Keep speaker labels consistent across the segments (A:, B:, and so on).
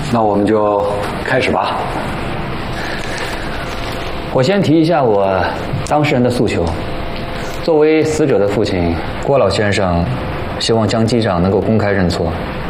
A: 那我们就开始吧。我先提一下我当事人的诉求。作为死者的父亲，郭老先生希望江机长能够公开认错。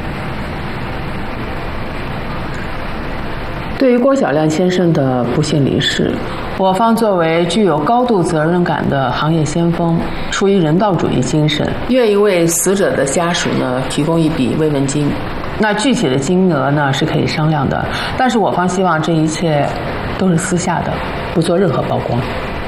B: 对于郭晓亮先生的不幸离世，我方作为具有高度责任感的行业先锋，出于人道主义精神，愿意为死者的家属呢提供一笔慰问金。那具体的金额呢是可以商量的，但是我方希望这一切都是私下的，不做任何曝光。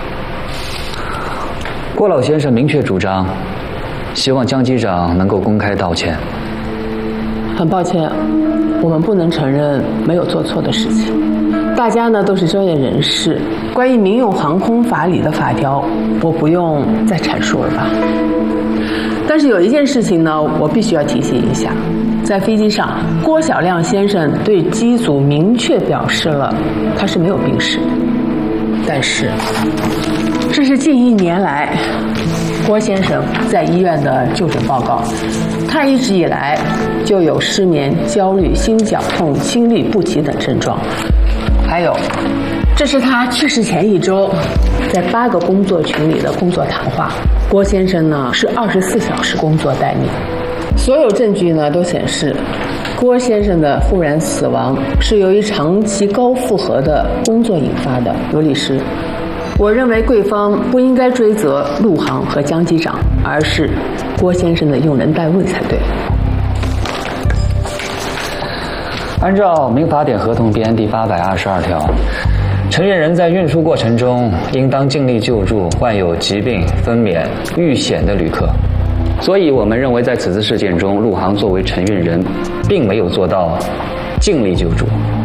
A: 郭老先生明确主张，希望江机长能够公开道歉。
B: 很抱歉，我们不能承认没有做错的事情。大家呢都是专业人士，关于民用航空法里的法条，我不用再阐述了吧。但是有一件事情呢，我必须要提醒一下，在飞机上，郭晓亮先生对机组明确表示了他是没有病史，但是这是近1年来郭先生在医院的就诊报告，他一直以来就有失眠、焦虑、心绞痛、心律不齐等症状。还有，这是他去世前1周在8个工作群里的工作谈话。郭先生呢是24小时工作待命。所有证据呢都显示，郭先生的忽然死亡是由于长期高负荷的工作引发的。刘律师，我认为贵方不应该追责陆航和江机长，而是郭先生的用人单位才对。
A: 按照民法典合同编第822条，承运人在运输过程中应当尽力救助患有疾病、分娩、遇险的旅客。所以我们认为在此次事件中，陆航作为承运人并没有做到尽力救助。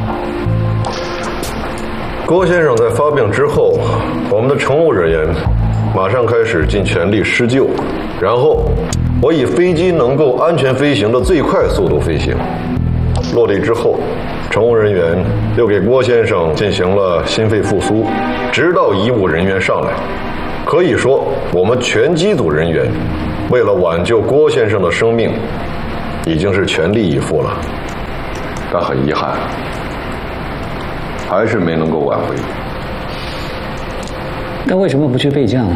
C: 郭先生在发病之后，我们的乘务人员马上开始尽全力施救，然后我以飞机能够安全飞行的最快速度飞行。落地之后，乘务人员又给郭先生进行了心肺复苏，直到医务人员上来。可以说，我们全机组人员为了挽救郭先生的生命，已经是全力以赴了。但很遗憾，还是没能够挽回。
A: 但为什么不去备降呢？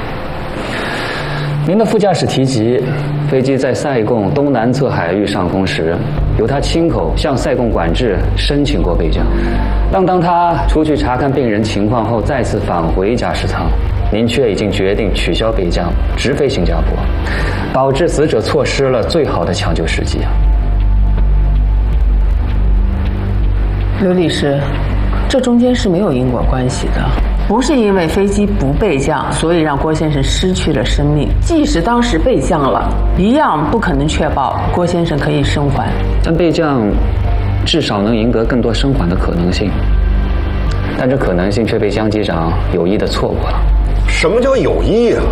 A: 您的副驾驶提及，飞机在塞贡东南侧海域上空时，由他亲口向塞贡管制申请过备降。当他出去查看病人情况后，再次返回驾驶舱，您却已经决定取消备降，直飞新加坡，导致死者错失了最好的抢救时机。
B: 刘律师，这中间是没有因果关系的，不是因为飞机不备降，所以让郭先生失去了生命。即使当时备降了，一样不可能确保郭先生可以生还。
A: 但备降至少能赢得更多生还的可能性，但这可能性却被江机长有意地错过了。
C: 什么叫有意啊？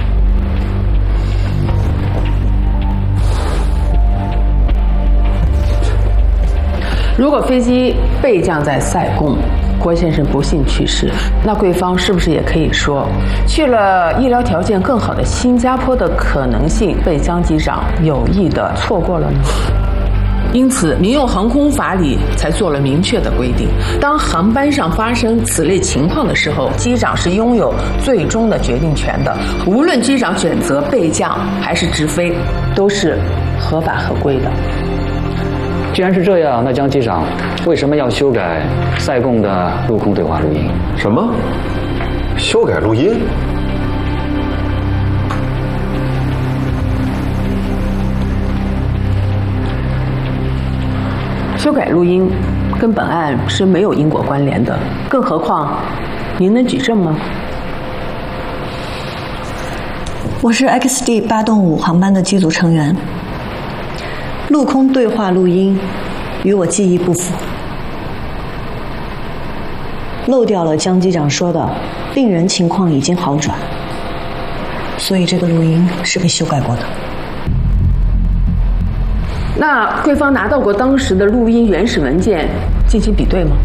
B: 如果飞机备降在塞贡，郭先生不幸去世，那贵方是不是也可以说，去了医疗条件更好的新加坡的可能性被江机长有意地错过了呢？因此，民用航空法里才做了明确的规定，当航班上发生此类情况的时候，机长是拥有最终的决定权的。无论机长选择备降还是直飞，都是合法合规的。
A: 既然是这样，那江机长为什么要修改塞贡的陆空对话录音？
C: 什么？修改录音？
B: 修改录音跟本案是没有因果关联的，更何况您能举证吗？
D: 我是 XD 8动5航班的机组成员，陆空对话录音与我记忆不符，漏掉了江机长说的病人情况已经好转，所以这个录音是被修改过的。
B: 那贵方拿到过当时的录音原始文件进行比对吗？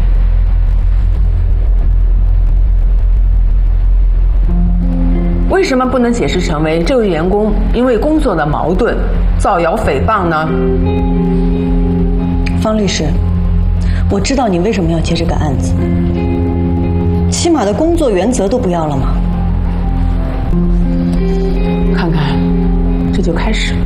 B: 为什么不能解释成为这位员工因为工作的矛盾造谣诽谤呢？
D: 方律师， 我知道你为什么要接这个案子，起码的工作原则都不要了吗？
B: 看看，这就开始了。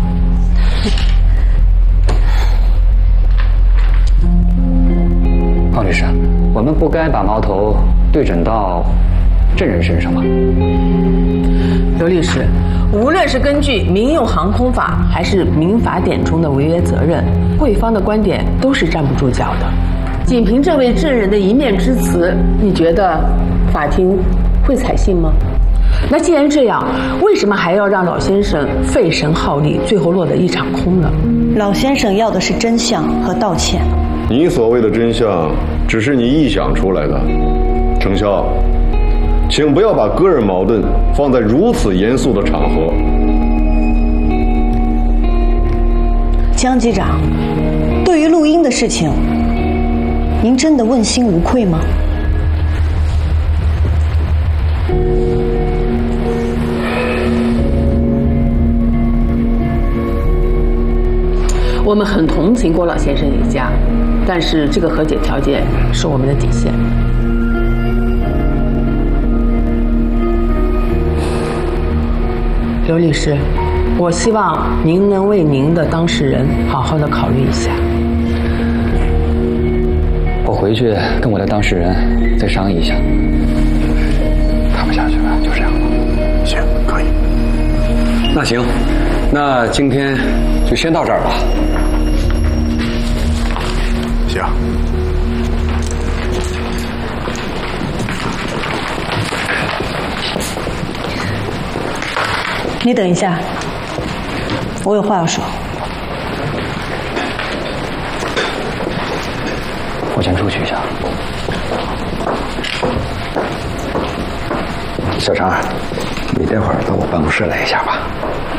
A: 方律师，我们不该把矛头对准到证人身上吗？
B: 刘律师，无论是根据民用航空法还是民法典中的违约责任，贵方的观点都是站不住脚的。仅凭这位证人的一面之词，你觉得法庭会采信吗？那既然这样，为什么还要让老先生费神耗力，最后落得一场空呢？
D: 老先生要的是真相和道歉。
C: 你所谓的真相，只是你臆想出来的。程潇，请不要把个人矛盾放在如此严肃的场合。
D: 江机长，对于录音的事情，您真的问心无愧吗？
B: 我们很同情郭老先生一家，但是这个和解条件是我们的底线。刘律师，我希望您能为您的当事人好好的考虑一下。
A: 我回去跟我的当事人再商议一下。
E: 看不下去了，就这样吧。行，可以。
A: 那行，那今天就先到这儿吧。
E: 行。
D: 你等一下，我有话要说。
A: 我先出去一下。
E: 小常，你待会儿到我办公室来一下吧。